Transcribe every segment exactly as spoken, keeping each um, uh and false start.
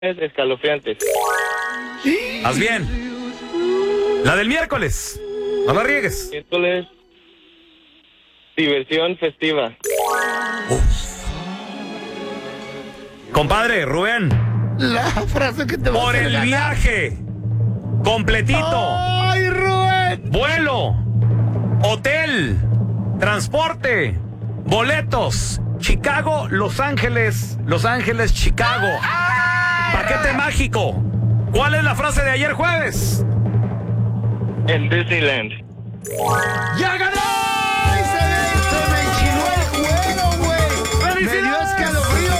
escalofriantes. Haz bien. La del miércoles. No la riegues. Miércoles, diversión festiva. Uf. Compadre, Rubén. La frase que te va a Por hacer el ganar. viaje. Completito. ¡Ay, Rubén! Vuelo. Hotel. Transporte. Boletos. Chicago, Los Ángeles. Los Ángeles, Chicago. Paquete mágico. ¿Cuál es la frase de ayer jueves? En Disneyland. ¡Ya ganó! ¡Ay, se me, se me enchinó el cuero, güey! ¡Me dio escalofrío,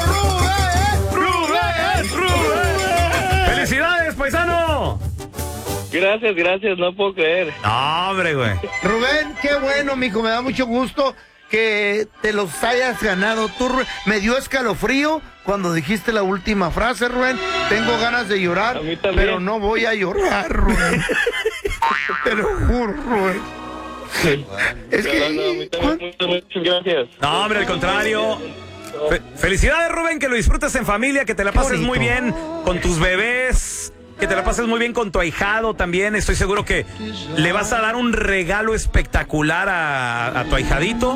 Rubén! ¡Rubén! ¡Rubén! ¡Felicidades, paisano! Gracias, gracias, no puedo creer. No, hombre, güey. Rubén, qué bueno, mijo, me da mucho gusto que te los hayas ganado tú, Rubén. Me dio escalofrío cuando dijiste la última frase, Rubén. Tengo ganas de llorar, A mí también. pero no voy a llorar, Rubén. Te lo juro, Rubén. Es No, que... no, a mí también, muchas, muchas gracias. No, hombre, al contrario. Fe- felicidades, Rubén, que lo disfrutes en familia, que te la pases Bonito. muy bien con tus bebés, que te la pases muy bien con tu ahijado también. Estoy seguro que le vas a dar un regalo espectacular a, a tu ahijadito.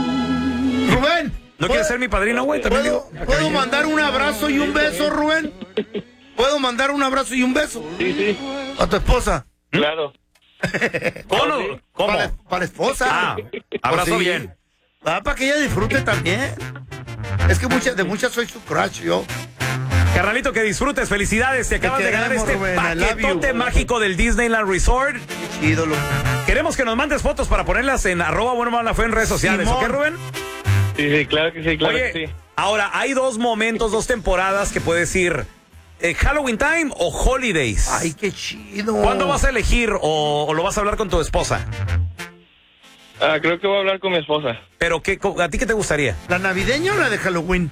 Rubén. ¿No quieres ser mi padrino, güey? También ¿Puedo, digo. ¿Puedo mandar un abrazo y un beso, Rubén? ¿Puedo mandar un abrazo y un beso Sí, sí, a tu esposa? claro. ¿Cómo? ¿Cómo? Para, para la esposa. Ah, abrazo Pues sí. bien. Ah, para que ella disfrute también. Es que muchas, de muchas soy su crush, yo. Carnalito, que disfrutes. Felicidades. Te acabas de ganar queremos, este Rubén. I love paquetote you. mágico del Disneyland Resort. Ídolo. Queremos que nos mandes fotos para ponerlas en arroba bueno mala fe en redes sociales. Simón. ¿Ok, Rubén? Sí, sí, claro que sí, claro Oye, que sí. ahora, hay dos momentos, dos temporadas que puedes ir. eh, ¿Halloween Time o Holidays? Ay, qué chido. ¿Cuándo vas a elegir o, o lo vas a hablar con tu esposa? Ah, creo que voy a hablar con mi esposa. ¿Pero qué, co- a ti qué te gustaría? ¿La navideña o la de Halloween?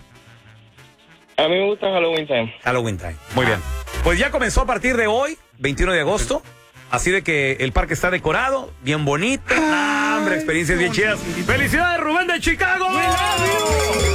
A mí me gusta Halloween Time. Halloween Time. Muy bien. Pues ya comenzó a partir de hoy, veintiuno de agosto. Así de que el parque está decorado, bien bonito. Ah, hombre, experiencias bien chidas. ¡Felicidades, Rubén de Chicago! We love you.